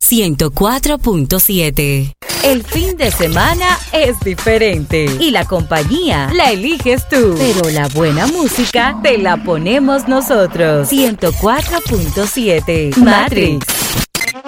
104.7. El fin de semana es diferente y la compañía la eliges tú, pero la buena música te la ponemos nosotros. 104.7 Matrix.